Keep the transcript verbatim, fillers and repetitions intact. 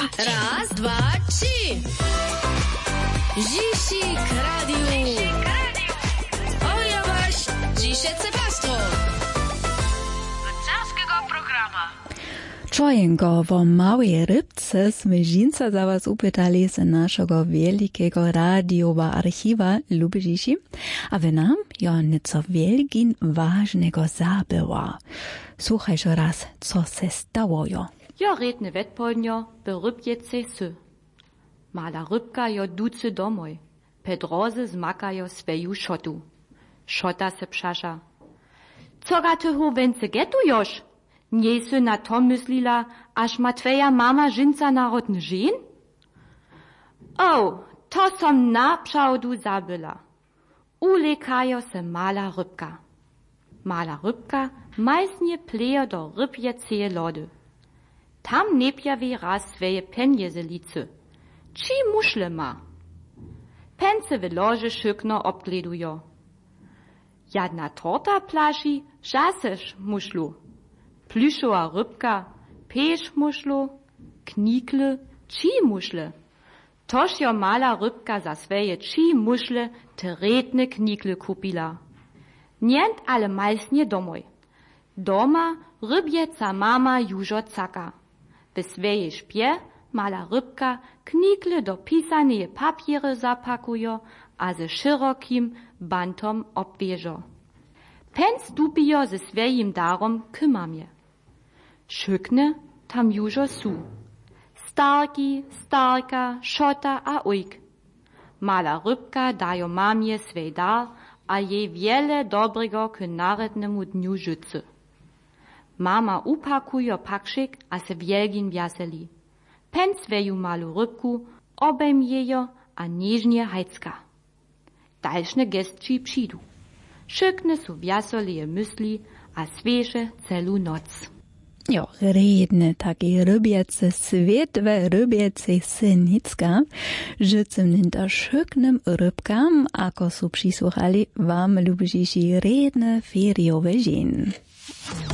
Raz, dwa, trzy. Zisik Radio. Oja waś, dzisiaj Sebastro. Carskiego programa. Czojenko, wo małej rybce sme žinca za was upytali z naszego wielkiego radiowa archiwa Lubidziši, a wy nam jo nieco wielkin ważnego zabyła. Słuchajże raz, co se stało jo. Jo redne Wettpolnjo berybjece sy. Mala rybka jo duce domoj. Pedroze zmakajo sveju šotu. Šota se pšaša. Coga ty hu wence getujoš? Nie sy na to myslila, aż ma twoja mama žinca narodny žen? O, to som napšaudu zabyla. Ulekajo se mala rybka. Mala rybka majsnie plejo do rybjece lody. Tam nepjavi raz sveje penjezelice. Či mušle ma? Pence v lože šykno obgledujo. Jadna torta plaši, žaseš mušlu. Plüšova rybka, peš mušlu, knikle, či mušle. Tož jo mala rybka za sveje či mušle te redne knikle kupila. Nient ale majsnie domoj. Doma rybjeca mama južo caka. W swojej szpie mala rybka knikle do pisaneje papiery zapakujo, a ze szerokim bantom obwieżo. Pen stupijo ze swojim darom k mamie. Szykne tam jużo su. Starki, starka, szota a ujk. Mala rybka dajo mamie swej dar, a jej wiele dobrego k narednemu dniu życy. Mama upakujo pakszyk, a se wielgin wjaseli. Pen sveju malu rybku, obejmie jo, a nieżnie hajcka. Dalszne gestči přidu. Szykne su wjasolije mysli, a svieže celu noc. Jo, redne taki rybiece svetve rybiece synicka, życem ninta szyknym rybkam, ako su przysłuchali wam Lubidziši redne feriowe dzień.